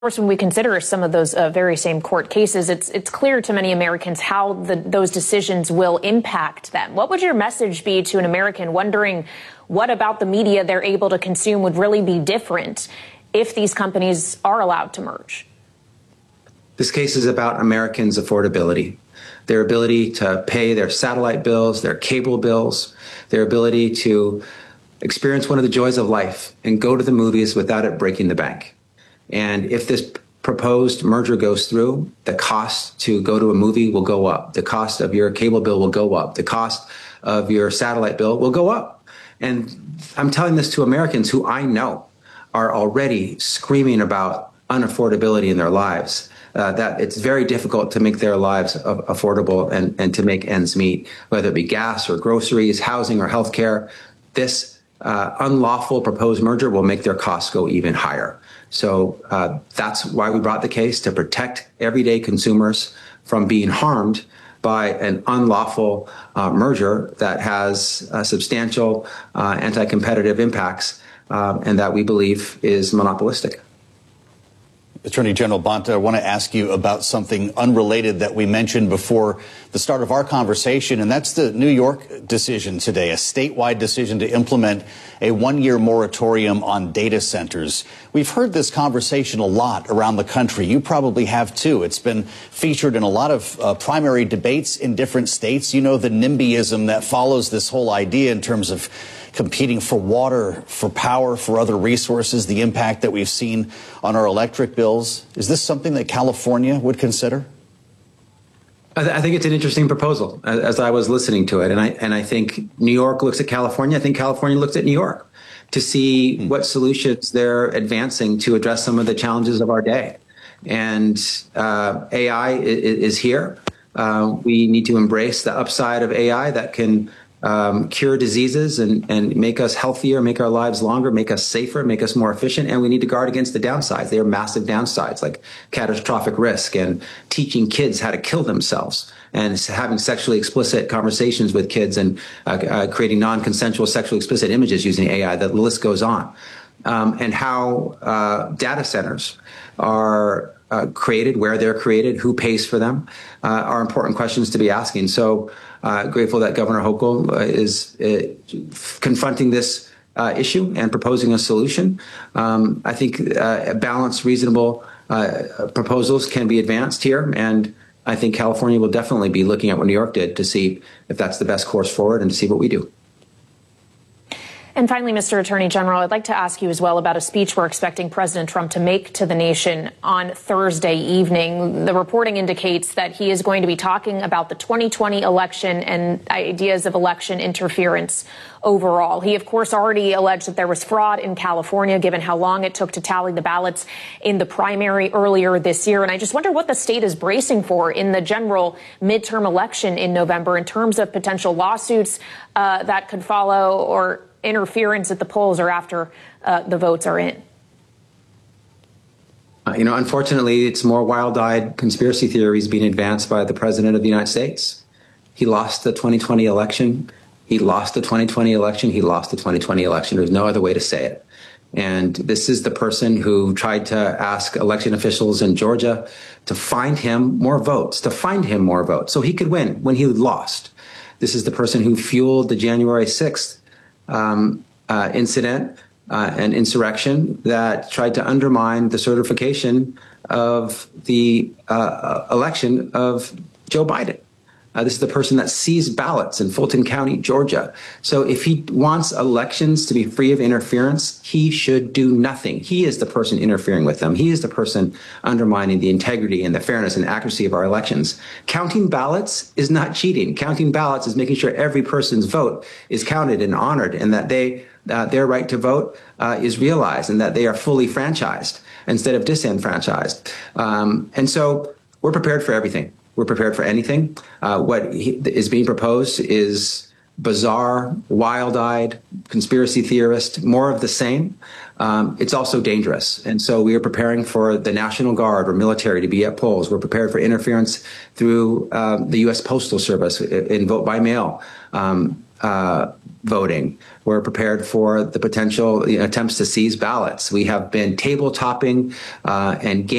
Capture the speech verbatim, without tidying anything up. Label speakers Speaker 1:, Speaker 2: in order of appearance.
Speaker 1: course, when we consider some of those uh, very same court cases, it's it's clear to many Americans how the, those decisions will impact them. What would your message be to an American wondering what about the media they're able to consume would really be different if these companies are allowed to merge?
Speaker 2: This case is about Americans' affordability, their ability to pay their satellite bills, their cable bills, their ability to experience one of the joys of life and go to the movies without it breaking the bank. And if this proposed merger goes through, the cost to go to a movie will go up. The cost of your cable bill will go up. The cost of your satellite bill will go up. And I'm telling this to Americans who I know are already screaming about unaffordability in their lives, uh, that it's very difficult to make their lives affordable and, and to make ends meet, whether it be gas or groceries, housing or healthcare. This uh, unlawful proposed merger will make their costs go even higher. So uh, that's why we brought the case, to protect everyday consumers from being harmed by an unlawful uh, merger that has uh, substantial uh, anti-competitive impacts uh, and that we believe is monopolistic.
Speaker 3: Attorney General Bonta, I want to ask you about something unrelated that we mentioned before the start of our conversation, and that's the New York decision today, a statewide decision to implement a one-year moratorium on data centers. We've heard this conversation a lot around the country. You probably have, too. It's been featured in a lot of uh, primary debates in different states. You know the NIMBYism that follows this whole idea in terms of competing for water, for power, for other resources, the impact that we've seen on our electric bills. Is this something that California would consider?
Speaker 2: I, th I think it's an interesting proposal as, as I was listening to it. And I, and I think New York looks at California. I think California looks at New York to see mm. what solutions they're advancing to address some of the challenges of our day. And uh, A I is, is here. Uh, we need to embrace the upside of A I that can Um, cure diseases and, and make us healthier, make our lives longer, make us safer, make us more efficient. And we need to guard against the downsides. They are massive downsides, like catastrophic risk and teaching kids how to kill themselves and having sexually explicit conversations with kids and uh, uh, creating non-consensual sexually explicit images using A I. The list goes on. Um, and how uh, data centers are uh, created, where they're created, who pays for them, uh, are important questions to be asking. So Uh, grateful that Governor Hochul uh, is uh, confronting this uh, issue and proposing a solution. Um, I think uh, balanced, reasonable uh, proposals can be advanced here, and I think California will definitely be looking at what New York did to see if that's the best course forward and to see what we do.
Speaker 1: And finally, Mister Attorney General, I'd like to ask you as well about a speech we're expecting President Trump to make to the nation on Thursday evening. The reporting indicates that he is going to be talking about the twenty twenty election and ideas of election interference overall. He, of course, already alleged that there was fraud in California, given how long it took to tally the ballots in the primary earlier this year. And I just wonder what the state is bracing for in the general midterm election in November in terms of potential lawsuits uh, that could follow, or interference at the polls or after uh, the votes are in.
Speaker 2: Uh, you know, unfortunately, it's more wild-eyed conspiracy theories being advanced by the President of the United States. He lost the twenty twenty election. He lost the twenty twenty election. He lost the twenty twenty election. There's no other way to say it. And this is the person who tried to ask election officials in Georgia to find him more votes, to find him more votes so he could win when he lost. This is the person who fueled the January sixth Um, uh, incident, uh, an insurrection that tried to undermine the certification of the uh, election of Joe Biden. Uh, this is the person that seized ballots in Fulton County, Georgia. So if he wants elections to be free of interference, he should do nothing. He is the person interfering with them. He is the person undermining the integrity and the fairness and accuracy of our elections. Counting ballots is not cheating. Counting ballots is making sure every person's vote is counted and honored, and that they uh, their right to vote uh, is realized, and that they are fully franchised instead of disenfranchised. Um, and so we're prepared for everything. We're prepared for anything. Uh, what he, is being proposed is bizarre, wild-eyed, conspiracy theorist, more of the same. Um, it's also dangerous. And so we are preparing for the National Guard or military to be at polls. We're prepared for interference through um, the U S Postal Service in vote by mail. Um, uh, voting. We're prepared for the potential you know, attempts to seize ballots. We have been table topping uh, and